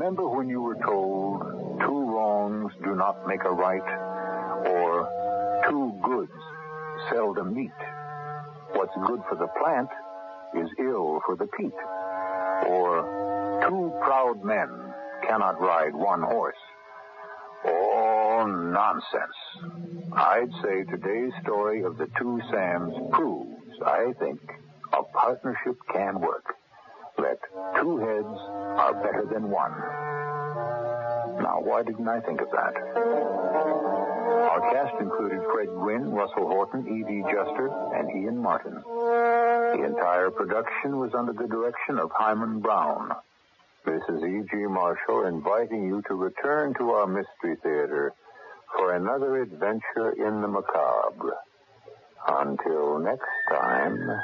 Remember when you were told two wrongs do not make a right, or two goods seldom meet? What's good for the plant is ill for the peat. Or two proud men cannot ride one horse. Oh, nonsense. I'd say today's story of the two Sams proves, I think, a partnership can work. That two heads are better than one. Now, why didn't I think of that? Our cast included Fred Gwynne, Russell Horton, E.D. Juster, and Ian Martin. The entire production was under the direction of Hyman Brown. This is E.G. Marshall inviting you to return to our Mystery Theater for another adventure in the macabre. Until next time...